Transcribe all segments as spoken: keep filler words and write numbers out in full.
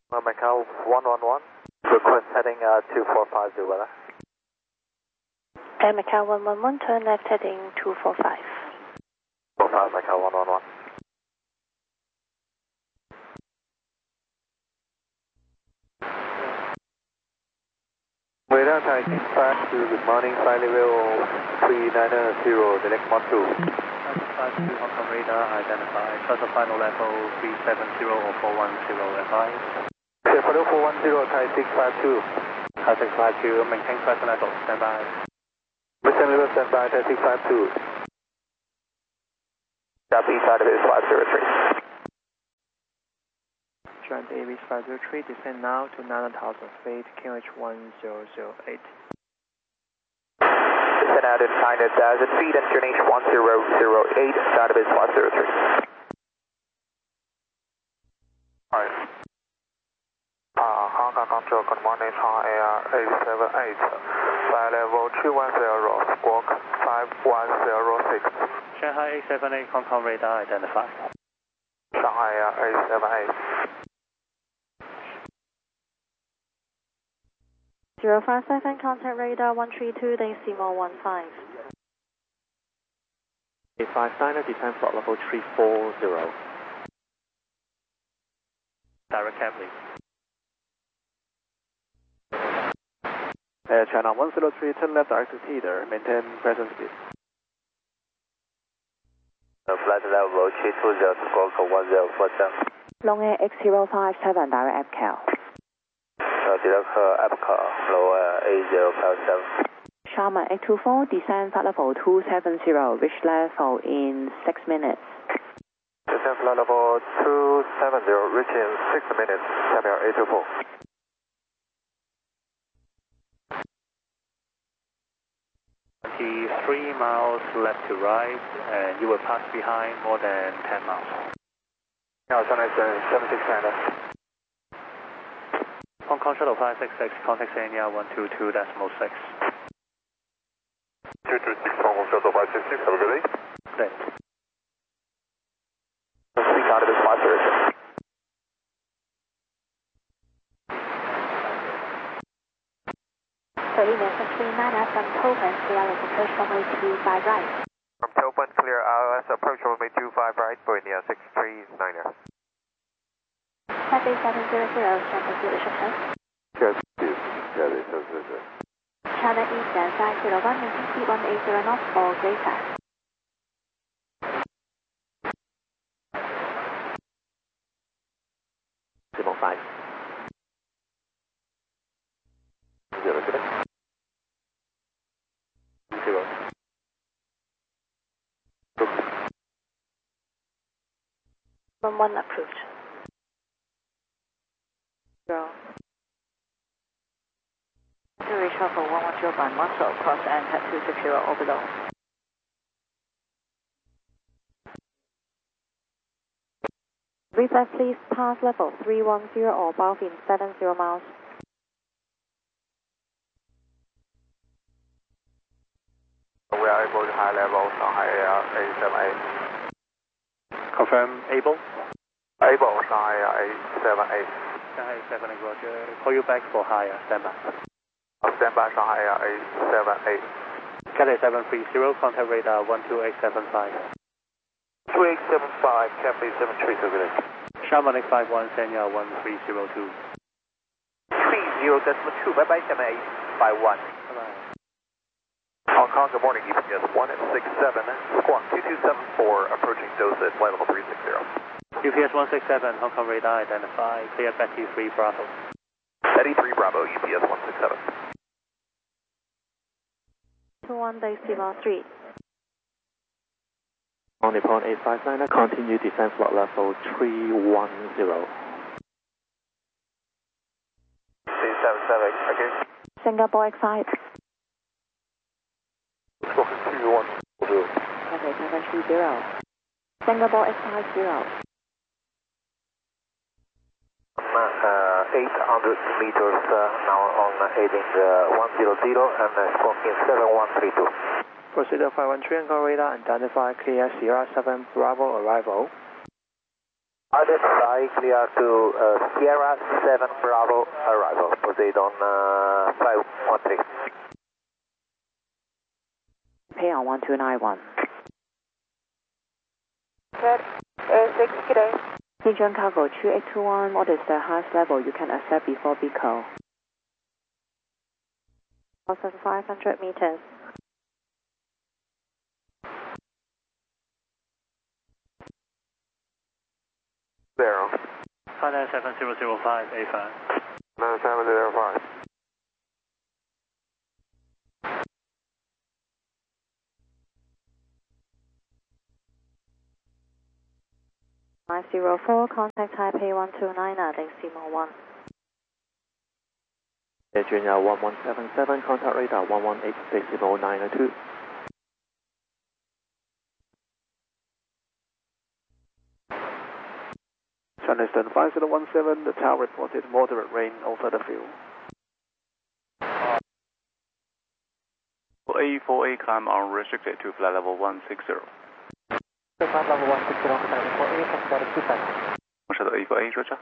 Uh, Macau one one one, request heading uh, two four five zero weather. Air Macau one one one, turn left heading two four five. four five Macau one one one. Radar Thai six five two, good morning, flight level three nine zero, direct one two. five two Hong Kong radar, identify, trust of final level three seven zero or four one zero, advise. Follow four one zero, Thai six five two. Thai six five two, maintain present level, stand by. Present level, stand by, Thai six five two. Copy, side of it is five zero three. Trent Avis five zero three, descend now to nine thousand feet, Q H one zero zero eight. Descend out at nine thousand feet, destination one zero zero eight, side of it is five zero three. Alright. Uh, Hong Kong Control, good morning, Chang Air eight seven eight, flight level two one zero, squawk five one zero six. Shanghai eight seven eight, Hong Kong radar, identify. Shanghai Air eight seven eight. zero five seven, contact radar one three two, decimal one five. eight five nine, descend flight level three four zero. Direct cab, please. Air China one zero three, turn left direct to Teeter, maintain present speed. Flight level three two zero, squawk one zero four seven. Long Air X zero five seven, direct Abcal. Uh, direct uh, Abcal, low uh, eight zero five seven. Sharman eight two four, descend flight level two seven zero, reach level in six minutes. Descend flight level two seven zero, reach in six minutes, Sharman eight two four. twenty-three miles left to right, and you will pass behind more than ten miles. Now, China seven six nine. Hong Kong Shuttle five six six, contact Sanya one two two decimal six. two two six, Hong Kong Shuttle five six six, have a good day. Good. Speak out of this five zero six. thirty minutes and three nine from Topin, clear out approach runway two five right. From Topin, clear I O S, approach runway two five right, Boeing six three niner. Cathay seven zero zero, Shanghai leadership test. Cathay seven zero zero. China Eastern five zero one, maintain speed one eighty knots or greater. Zero five. Zero zero. Zero. From one approved. Zero. Zero shuffle one one zero by muscle, cross and head two six zero orbital. Reflex please pass level three one zero or above in seven zero miles. We are able to high level, Shanghai Air eight seven eight. Confirm able? Able, Shanghai Air eight seven eight. Shanghai seven eight, roger. Call you back for higher, stand by. Stand by, Shanghai Air eight seven eight. Cathay seven three zero, contact radar one two eight seven five. two eight seven five, Cathay seven three zero. Sharman eight five one, Sanya one three zero two. three zero decimal two, bye bye, seven eight five one. Bye-bye. Hong Kong, good morning, U P S one six seven, squawk two two seven four, approaching Dorset, flight level three six zero. U P S one six seven, Hong Kong radar identified, clear Betty three Bravo. Betty three Bravo, U P S one six seven. two one decimal three. On Nippon eight five nine, continue descend flight level three one zero. three seven seven, okay. Singapore X five. Squawk two one zero. Cathay seven three zero. Singapore X five zero. Uh, eight hundred meters uh, now on uh, heading uh, one zero zero and uh, squawking seven one three two. Procedure five one three, Hong Kong radar, identify clear Sierra seven Bravo arrival. Identify clear to uh, Sierra seven Bravo arrival. Poseidon uh, five one three. Pay on one two nine one. Red Air six, good day. Pigeon cargo two eight two one, what is the highest level you can accept before B C O? one thousand five hundred meters. Zero. Flight nine seven zero zero five, A five. nine seven zero five. five zero four, contact Taipei one two nine, Decimal one. Virginia one one seven seven, contact radar one one eight decimal nine two. Charleston five zero one seven, the tower reported moderate rain over the field. A four A climb unrestricted to flight level one six zero. Flight level one six zero, contact A four A, contact two five. 是的 A four A 说着。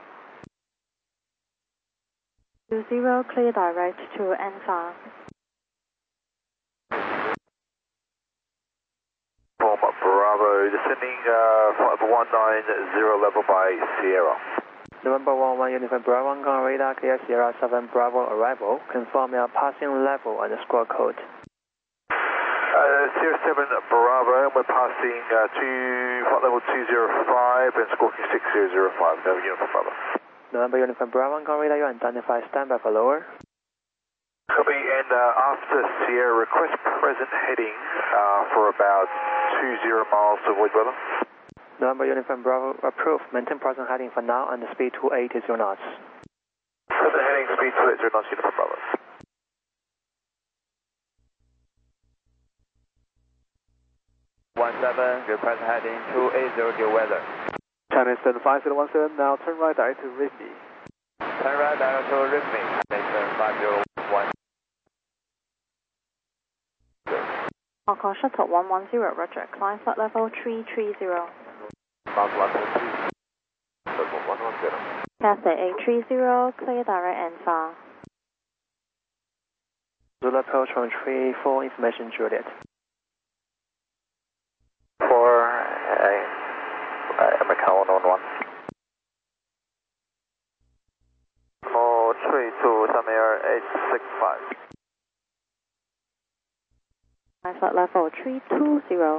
two zero, clear direct to Alpha. Bravo, descending uh, flight one nine zero level by Sierra. November one one, Uniform Bravo one, on radar, clear Sierra seven Bravo arrival. Confirm your passing level and score code. Uh, Sierra seven Bravo, we're passing uh, to flight level two zero five and squawking six zero zero five, November Uniform Bravo. November Uniform Bravo one, on radar, you identify standby for lower. Copy, and uh, after Sierra, request present heading uh, for about two zero miles to avoid weather. November Uniform Bravo approved. Maintain present heading for now and speed two eighty knots. Present heading, speed two eighty knots, Uniform Bravo. one seven, your present heading two eighty your weather. Charleston five zero one seven, now turn right direct to Ridley. Turn right direct to Ridley. Charleston five zero one. Hong Kong Shuttle one one zero, roger. Climb flight level three three zero. Cathay eight three zero, clear direct Alpha. Zulu approach from three four, information Juliet. four, uh, American one one one. Oh, three two, some air eight six five. Flight level three two zero.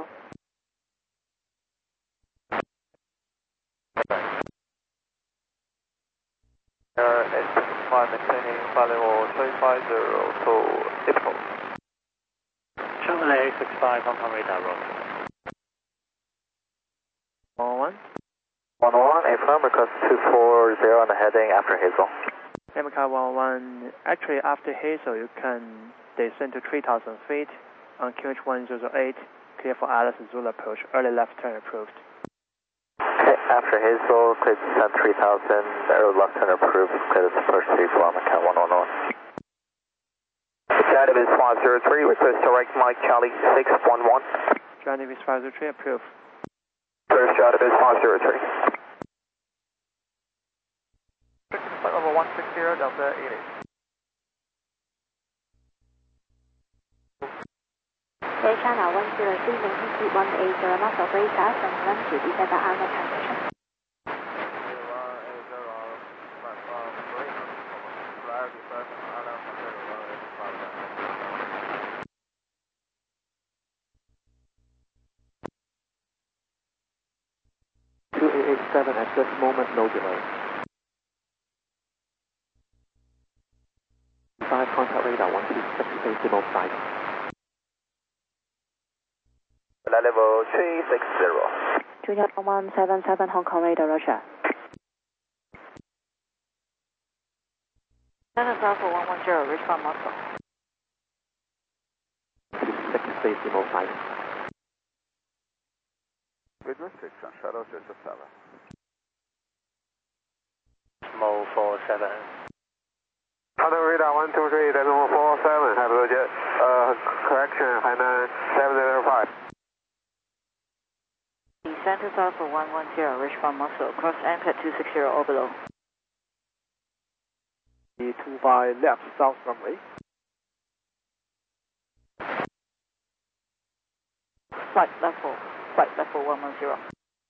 Air eight six five, maintaining flight level three five zero to April. Chevrolet eight six five, Hong Kong radar road. one one. one one, affirm, request two four zero on the heading after Hazel. M C A one one, actually after Hazel you can descend to three thousand feet. On Q H one zero zero eight, clear for Alice Zulu approach, early left turn approved. Okay, after Hazel, clear to descend three thousand, early left turn approved, clear to first three for Macau one one one. Database five zero three, request direct Mike Charlie six one one. Database five zero three approved. First database five zero three. Flight level one six zero, Delta eighty. Air China one zero three, maintain one eight zero knots of radar, and run to the other armor transition. two eight eight seven at this moment, no delay. five contact radar one two six decimal five. Level three six zero. Junior one seven seven, Hong Kong radar, roger. Dennis Alpha one one zero, respond Moscow. six decimal five. Good restriction, shuttle Joseph seven. Mo four seven. Hunter radar one two three, decimal four seven, have a jet, uh, correction, Hainan seven zero five. Descend Climb to South for one one zero, reach from Muscle, cross anchor two six zero or below. two five left, south runway. Flight level, flight level one one zero.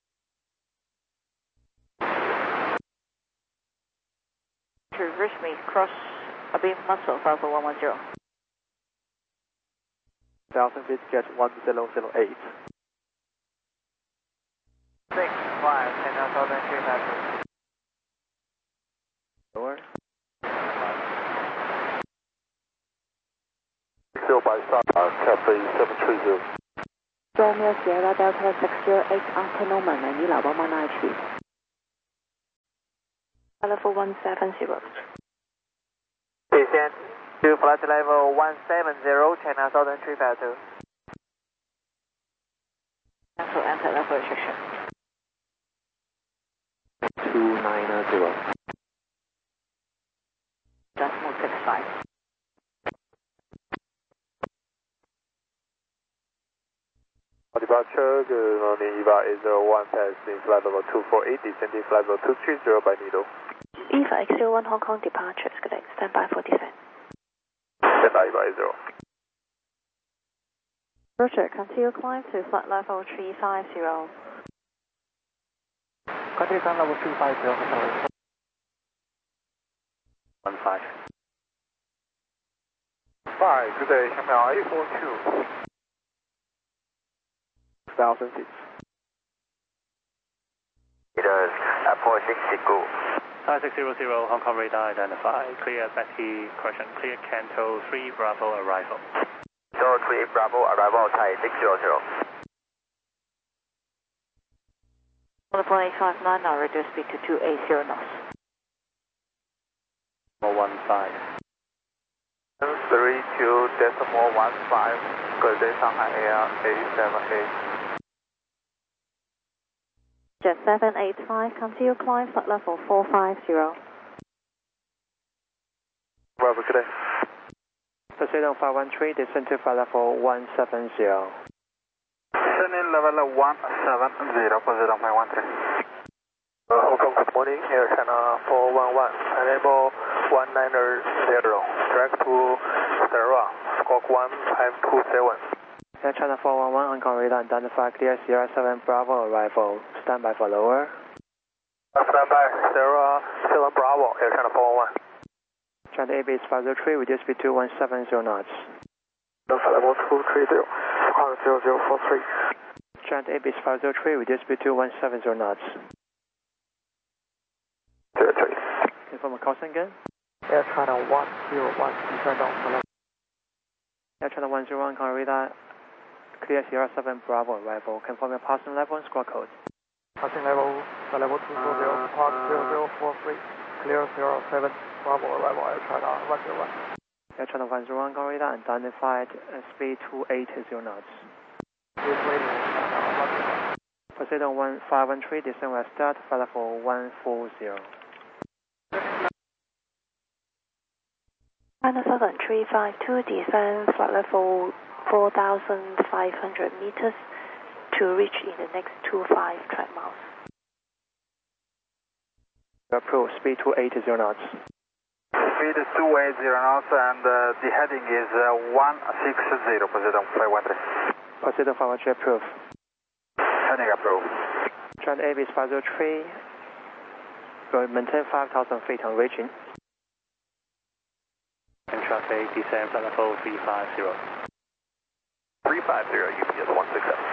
To reach me, cross abeam Muscle, South for one one zero. one thousand feet, get one zero zero eight. six five, ten thousand three hundred. Lower. zero by start, uh, Cathay seven three zero. Romeo Sierra Delta six zero eight after Norman, Manila one one nine three. Level one seven zero. 谢谢 to flight level one seven zero, China Southern three five two. Cancel enter level restriction. two nine zero. Decimal six five. Departure, good morning, Eva eight zero one, passing flight level two four eight, descending flight level two three zero by Nido. Eva X zero one Hong Kong departure, good day, stand by for descent. Stand by, Eva eight zero. Roger, continue climb to flight level three five zero. Country climb level three five zero, one five. five, good day, Xiaomiao eight four two. one thousand feet. It is uh, four six go. Tower six zero zero, Hong Kong radar identified. Clear Betty, correction, clear Canto three Bravo arrival. So three Bravo arrival, Thai six zero zero. One eight five nine now, reduce speed to two eight zero knots. one five. three two decimal one five, good day, Shanghai Air eight seven eight. Jet seven eight five, continue climb flight level four five zero. Bravo, good day. Poseidon five one three, descend to flight level one seven zero. Descending level one seven zero, Poseidon five one three. Uh, Hong Kong, good morning, Air China four one one, enable one nine zero, direct to Sierra, squawk one five two seven. Air China four one one, Hong Kong radar identified, clear Sierra seven Bravo arrival, stand by for lower. Stand by, Sierra seven Bravo, Air China four one one. China A B is five zero three, reduce speed to one seven zero knots. Level two three zero, one zero zero four three. China A B is five zero three, reduce speed to one seven zero knots. zero three. Confirm a call sign again. Air China one zero one, descend down for level. Air China one zero one, Hong Kong radar, clear Sierra seven Bravo arrival, confirm your passing level and squawk code. Passing level, uh, level two four zero, park zero zero four three, clear zero seven Bravo arrival, Air China one zero one. Air China one zero one, Hong Kong radar identified, uh, speed two eight zero knots. Please wait, China one zero one. Poseidon one five one three, descend west start, flight level one four zero. China Southern three five two, descend flight level four thousand five hundred meters to reach in the next two five track miles. Approve, speed two eight zero knots. Speed two eight zero knots and uh, the heading is uh, one six zero, Poseidon five one three. Poseidon five one three, approve. Heading approved. China A B is five zero three, will maintain five thousand feet on reaching. And traffic, descend flight level three five zero. three five zero, U P S one six seven.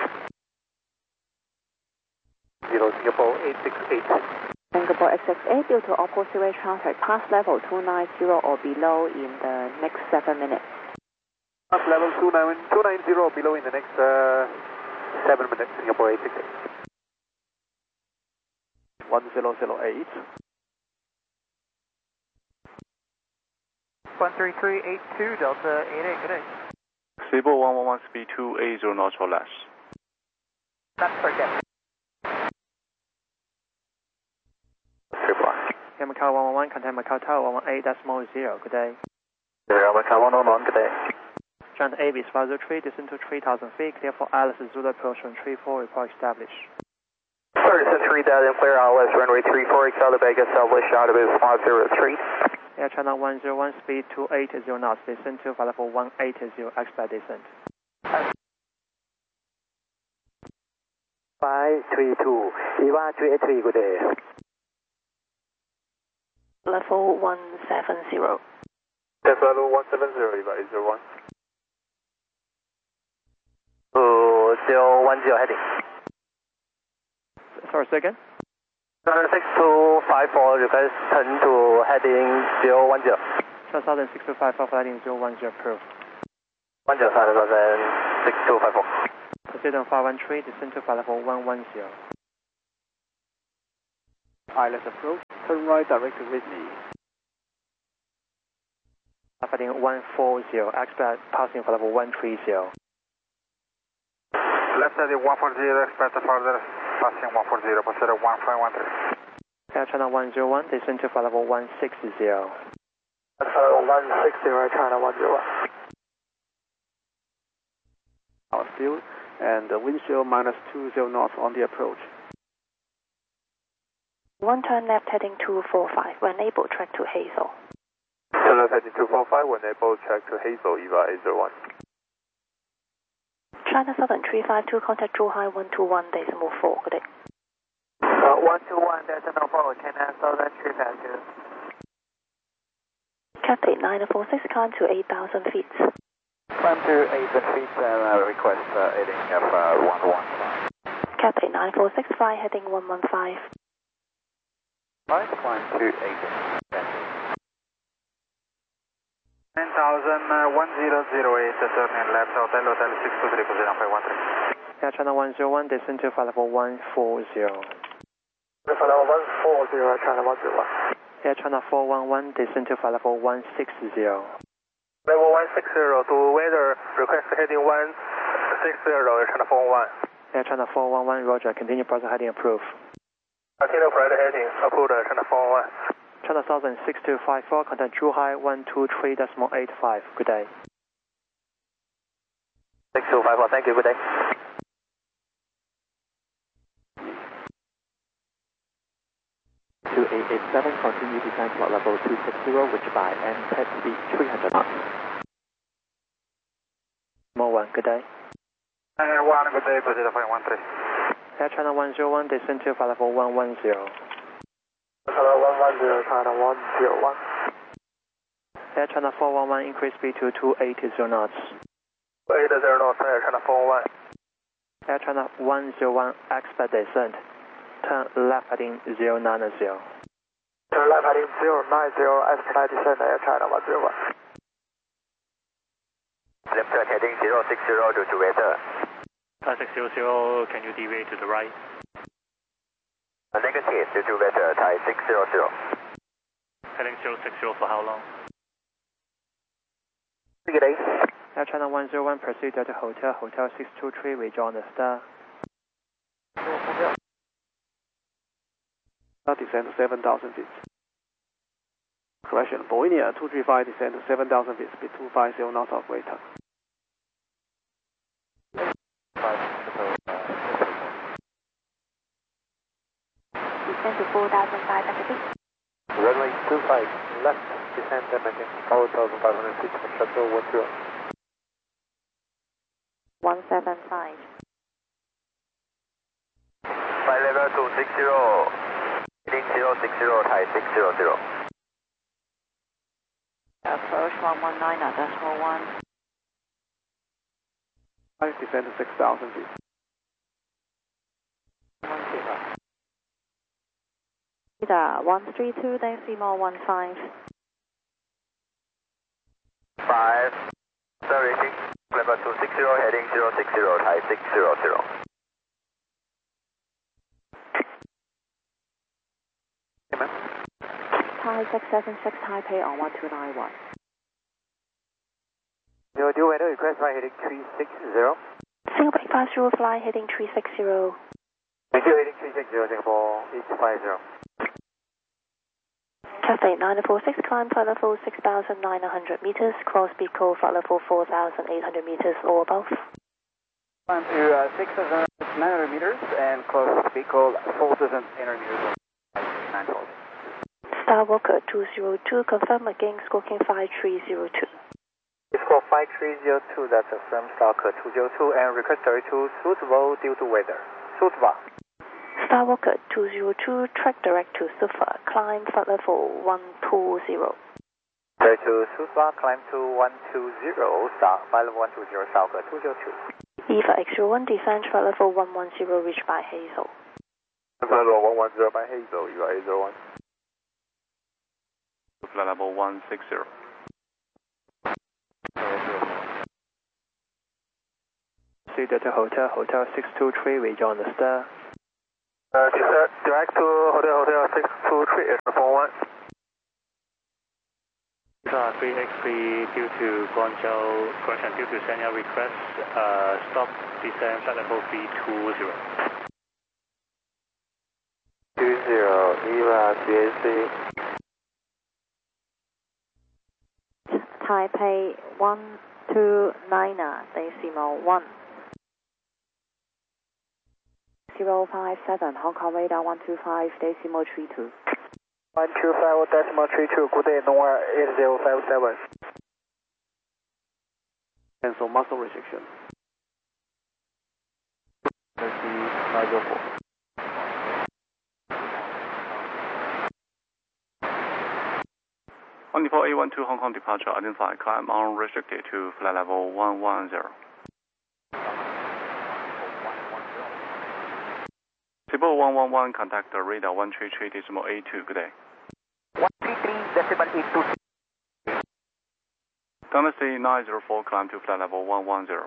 Zero Singapore eight six eight. Singapore X X eight due to opposite way traffic, pass level two nine zero or below in the next seven minutes. Pass level two nine zero below in the next uh, seven minutes, Singapore eight six eight. one zero zero eight. one three three eight two, Delta eight eight, good day. Sable one one one, speed two eight zero knots or less. Not forget. Air Macau one one one, contact Macau Tower one one eight decimal zero, good day. Air Macau one one one, good day. China A B is five zero three, descend to three thousand feet, clear for Alice Zulu approach on three four, report established. Descent three thousand, clear out west runway three four, Excel Vegas, Southwest shot of five zero three. Air China one zero one, speed two eighty knots, descend to flight level one eighty, expect descent. five three two, Eva three eight three, good day. Level one seven zero. That's level one seven zero, Eva eight zero one. two zero one zero heading. Sorry, second. six two five four, request turn to heading zero one zero. two thousand six two five four, flighting zero one zero, approved. one zero five thousand six two five four. Proceed on five one three, descend to flight level one one zero. I let's approach. Turn right direct to Whitney. Flighting one four zero, expect passing for level one three zero. Left heading one four zero, expect further passing one four zero, proceed at one five one three. Air China one zero one, descend to flight level one six zero. Level one six zero, China one zero one. Our field and the wind chill minus two zero knots on the approach. One turn left heading two four five, when able track to Hazel. Turn left heading two four five, when able track to Hazel, Eva eight zero one. China Southern three five two, contact Zhuhai one two one, decimal four, good day. Uh, one two one, decimal four, China Southern three five two. Cathay nine four six, climb to eight thousand feet. Climb to eight feet and uh, request uh, heading of uh, one one five. Cathay nine four six, fly heading one one five. Right, climb to eight. nine thousand one zero zero eight, turning left, hotel, hotel six two three, position five one three. Air China one zero one, descend to flight level one four zero. Level one four zero, China one zero one. Air China four one one, descend to flight level one six zero. Level one six zero, to weather, request heading one six zero, China four one one. Air China four one one, roger, continue process heading approved. Continue flight heading, approved, China four one one. China Southern six two five four, contact Zhuhai one two three decimal eight five, good day. six two five four, thank you, good day. two eight eight seven, continue descent flight level two six zero, which by N T speed three hundred knots. Mo one, good day. Air one, good day, position five one three. Air China one zero one, descend to flight level one one zero. Level one one zero, China one zero one. Air China four one one, increase speed to two eighty knots. eight zero knots, Air China four one one. Air China one zero one, expect descent. Turn left heading zero nine zero. Turn left heading zero nine zero, expedite descent, Air China one zero one. Left turn heading zero six zero due to weather. Thai six zero zero, can you deviate to the right? A negative due to weather, Thai six zero zero. Heading zero six zero for how long? Good day. Air China one zero one, proceed to hotel, hotel six two three, rejoin the star. Descend to seven thousand feet. Correction, Boeing two three five, descend to seven thousand feet, speed two five zero knots of waiter. Descend to four thousand five hundred feet. Runway two five, left, descend and maintain four thousand five hundred feet, shuttle one zero. one seven five. Flight level two six zero. Heading zero six zero, Thai six zero zero. Approach one one nine, decimal one. I descend to six thousand feet. one zero. Ida one three two, decimal one five. five. Sorry, level two six zero, heading zero six zero, Thai six zero zero. Thai six seven six, Taipei on one two nine one. Your due weather request flight heading three six zero. Singapore five zero, fly heading three six zero. Thank you, heading three six zero, Singapore eight five zero. Cathay nine four six, climb flight level six thousand nine hundred meters, cross speed call flight level four thousand eight hundred meters or above. Climb to uh, six thousand nine hundred meters and close speed call four thousand eight hundred meters. nine twelve. Star Walker two zero two, confirm again, squawking five three zero two. Squawk five three zero two, that's a firm Star Walker two zero two, and request thirty-two suitable due to weather. Suitable. Star Walker two zero two, track direct to Sufa, climb flight level one two zero. thirty-two Sufa, climb to one two zero, Star, flight level one two zero, Star Walker two zero two. Eva X zero one, descend flight level one one zero, reached by Hazel. Flight level one one zero by Hazel, Eva A zero one. Flight level one six zero. See Delta Hotel, Hotel six two three, rejoin the star. Uh, sir, direct to Hotel Hotel six two three, is four one. Star three X three, due to Guangzhou, correction, due to Sanya request, uh, stop descend flight level three two zero. two zero, Eva C A C. Taipei one two nine decimal one. zero five seven, Hong Kong radar one two five decimal three two. one two five decimal three two, good day, Nowhere eight zero five seven. Cancel muscle restriction. nine zero four. one four eight one two Hong Kong departure, identify climb unrestricted to flight level one one zero. Table one one one, contact the radar one three three decimal eight two, good day. one three three decimal eight two. Dynasty nine zero four, climb to flight level one one zero.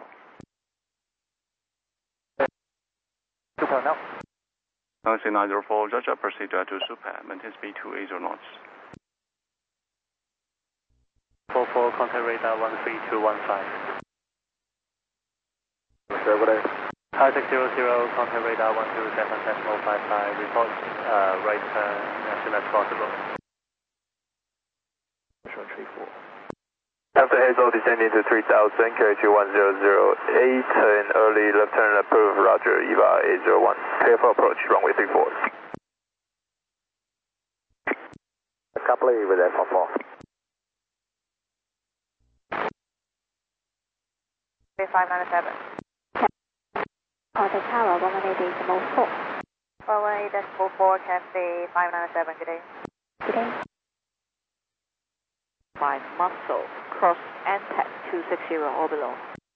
Super now. Dynasty nine zero four, Georgia, proceed to Super, maintain speed two eighty knots. four four, contact radar one three two one five. Sir, good day. Hi six zero zero, contact radar one two seven decimal five five, report uh, right turn as soon as possible. three four. After Hazel descending to three thousand, carry to one zero zero eight, and early left turn approved, Roger, Eva A zero one. Clear for approach, runway three four. Couple with that four four. five nine seven. Contact tower one one eight decimal four. one one eight decimal four, Cathay five nine seven, good day. Good day. five muscle, cross Antec two six zero or below.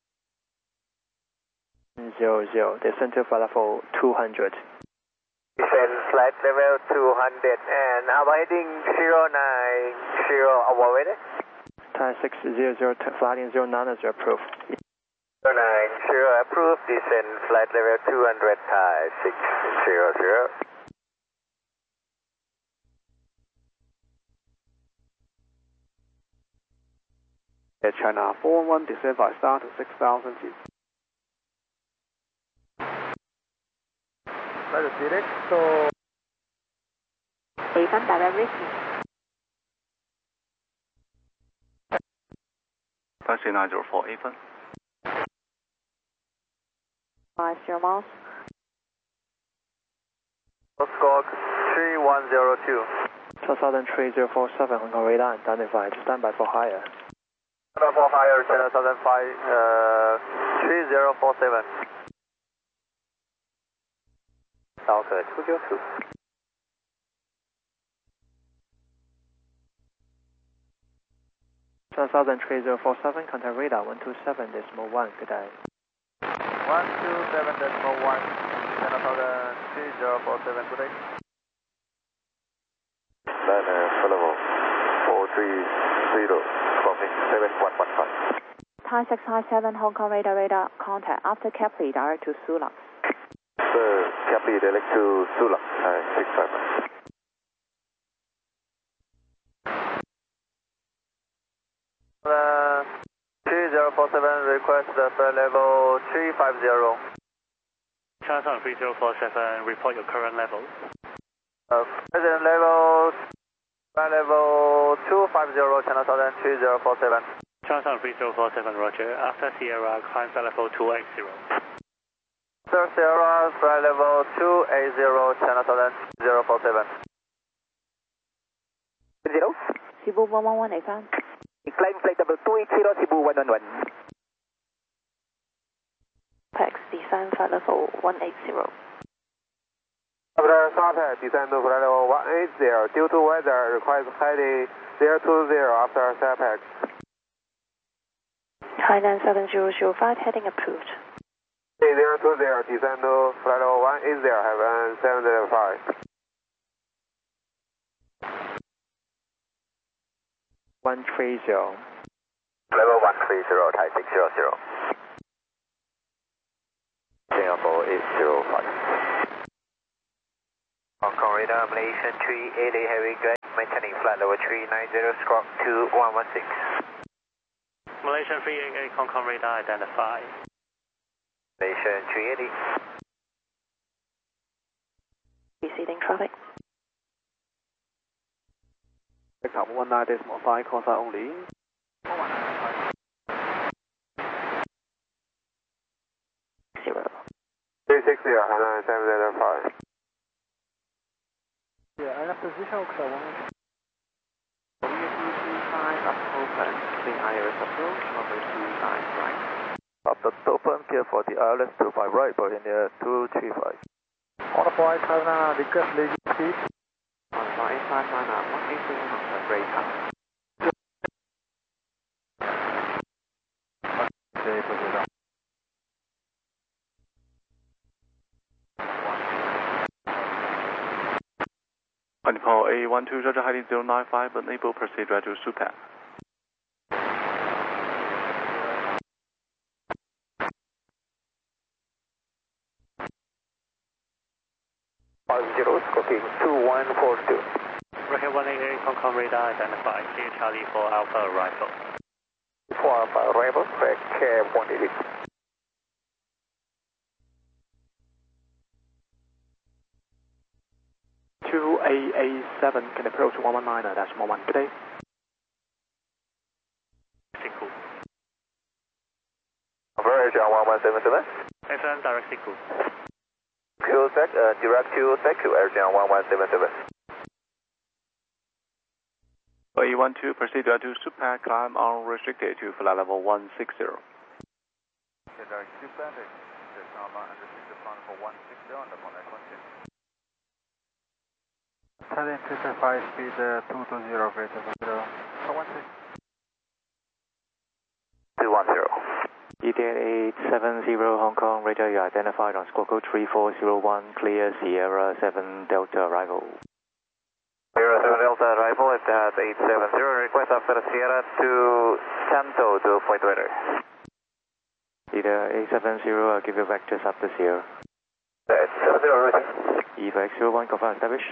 zero zero, descend to flight level two hundred. Descend flight level two hundred, and our heading zero nine zero, our weather? Time six zero zero, flying zero nine zero, approved. zero nine zero, approved, descend flight level two hundred, Thai six zero zero. Air China four one one, descend by star to six thousand feet. That is direct, so... 幾分大約 reach Dynasty nine zero four, eight分。 five zero miles. Squawk three one zero two. two thousand three zero four seven, Hong Kong radar identified, stand by for higher. Stand by for higher, channel one thousand five, uh, three zero four seven. South two zero two. two thousand three zero four seven, contact radar one two seven decimal one, good day. one two seven decimal one, channel one thousand three zero four seven, good day. Liner, level four three zero, crossing seven one one five. Thai six five seven, Hong Kong radar radar, contact after Capri, direct to Sulak. Sir, Capri, direct to Sulak, Thai six five nine. Uh, three zero four seven, request the flight level three five zero. China three zero four seven, report your current level. Uh, present level, flight level two five zero, China Southern three zero four seven. China three zero four seven, roger. After Sierra, climb flight level two eight zero. Sir Sierra, flight level two eight zero, China Southern zero four seven. Zero. Cebu one one one eight five. Climb flight level two eight zero, Cebu one one one. Pax descend flight level one eight zero. After Southpac, descend to flight level one eight zero. Due to weather, requires heading zero two zero after Southpac. Thailand seven zero zero five, heading approved. zero two zero, descend to flight level one eight zero, have an seven zero five. one three zero. Level one three zero, Thai six zero zero. Singapore eight zero five. Hong Kong radar, Malaysian three eighty, heavy gate, maintaining flight level three nine zero, squawk two one one six. Malaysian three eighty, Hong Kong radar identified. Malaysian three eighty. Receding traffic. Pick up one nine decimal five, call sign only. Zero. three six zero, have an seven zero five. Yeah, I have position one. Nine up open, clean iris approach, number two nine right. After open, clear for the I L S two five right, but in the two three five. On the point, have a request leading speed. On five five nine up, one eight zero on the break up. On Nepal A one two, Roger heading zero nine five, enable procedure to Supac. Five zero, squawking two one four two. Rocket one eight eight, Hong Kong radar identified. Clear Charlie for Alpha arrival. For Alpha arrival, correct, Cab one eighty. two eight eight seven, can approach one one nine dash one one, good day. Siku. Average on one one seven seven. Excellent, direct Siku. Q sec, uh, direct to sec, air on one one seven seven. A one two, procedure to Supac, climb unrestricted to flight level one six zero. Okay, direct to Supac, there's now unrestricted flight level one six zero on the one one two. Thailand triple five speed uh, two two zero, greater than zero. one six. two one zero. E T N eight seven zero Hong Kong, radar you identified on squawk code three four zero one, clear Sierra seven Delta arrival. Sierra seven Delta arrival, if they have eight seven zero, request after Sierra to Santo to Point Weather. Either eight seven zero, I'll give you vectors after Sierra. That's seven zero, roger. E V A X zero one, confirm established.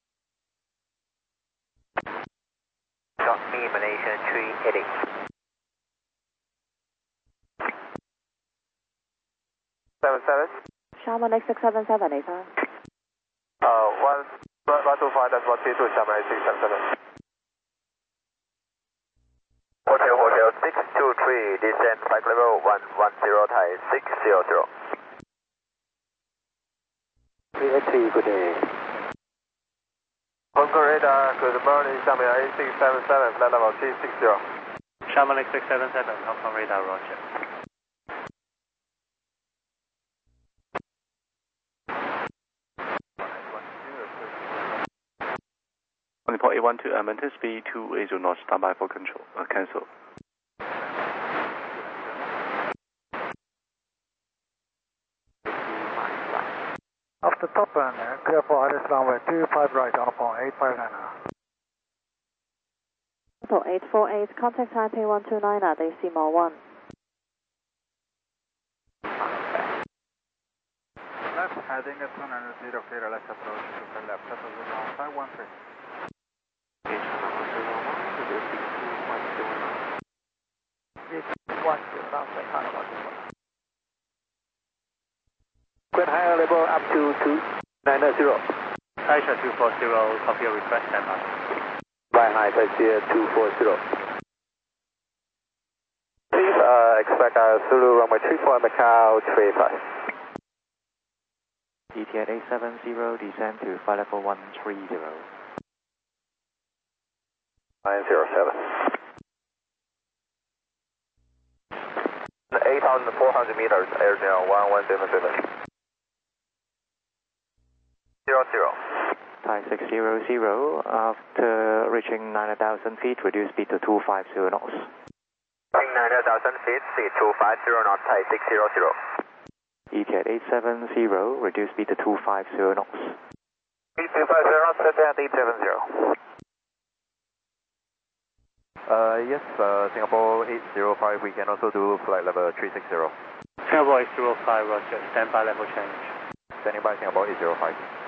Shot me, Malaysian three eighty. seven seven. Sharman X six seven seven eight five. Uh, one, one two five, that's one two two, Sharman X six seven seven. Hotel, Hotel six two three, descent flight level one one zero, Thai six zero zero. three eight three, good day. Hong Kong radar, good morning, Sharman X six seven seven, flight level three six zero. Sharman X six seven seven, Hong Kong radar, roger. On Nepal A one two, uh, maintain speed two eight zero knots, standby for control, uh, cancel. After top end, uh, clear for Alice runway two five right on upon eight five nine. eight four eight, contact Taipei one two nine at decimal one. Left heading at two nine zero, clear, let's approach to the left, settle zero five one three. Quit higher level up to two nine zero. Taisha two four zero, copy your request, standby. Right high, Taisha two four zero. Please uh, expect uh, Zulu runway three four, Macau three five. Etihad eight seven zero, descend to flight level one three zero. nine zero seven. eight thousand four hundred meters, air zero one one seven seven. zero zero. Thai six zero zero, after reaching nine thousand feet, reduce speed to two five zero knots. nine thousand feet, speed two five zero knots, Thai six zero zero. Etihad eight seven zero, reduce speed to two five zero knots. Speed two five zero knots, Etihad eight seven zero. Uh, yes, uh, Singapore eight zero five, we can also do flight level three six zero. Singapore eight zero five, roger, standby level change. Standing by Singapore eight zero five.